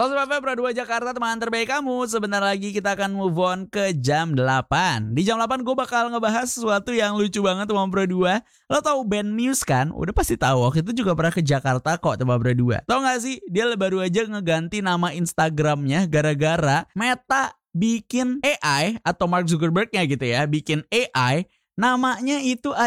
105 Pro 2 Jakarta, teman terbaik kamu. Sebentar lagi kita akan move on ke jam 8. Di jam 8 gue bakal ngebahas sesuatu yang lucu banget teman Pro 2. Lo tahu band Muse kan? Udah pasti tahu, waktu itu juga pernah ke Jakarta kok teman Pro 2. Tahu gak sih, dia baru aja ngeganti nama Instagramnya gara-gara Meta bikin AI, atau Mark Zuckerberg-nya gitu ya, bikin AI namanya itu